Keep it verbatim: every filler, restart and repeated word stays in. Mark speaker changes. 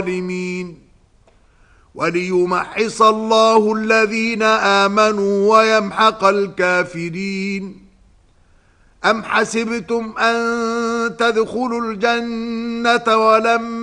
Speaker 1: الظالمين وليمحص الله الذين آمنوا ويمحق الكافرين. أم حسبتم أن تدخلوا الجنة ولما